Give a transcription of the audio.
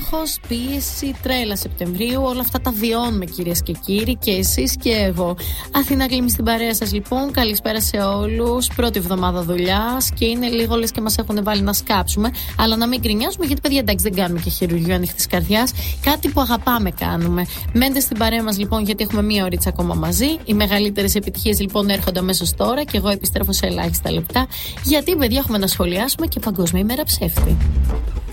Άγχος, πίεση, τρέλα Σεπτεμβρίου, όλα αυτά τα βιώνουμε κυρίες και κύριοι, και εσείς και εγώ. Αθηνά Γκλήμη στην παρέα σας λοιπόν. Καλησπέρα σε όλους. Πρώτη εβδομάδα δουλειάς και είναι λίγο λες και μας έχουν βάλει να σκάψουμε. Αλλά να μην γκρινιάζουμε, γιατί παιδιά, εντάξει, δεν κάνουμε και χειρουργείο ανοιχτής καρδιάς. Κάτι που αγαπάμε κάνουμε. Μέντε στην παρέα μας λοιπόν, γιατί έχουμε μία ωρίτσα ακόμα μαζί. Οι μεγαλύτερες επιτυχίες λοιπόν έρχονται αμέσως τώρα και εγώ επιστρέφω σε ελάχιστα λεπτά. Γιατί παιδιά, έχουμε να σχολιάσουμε και Παγκόσμια ημέρα ψεύτη.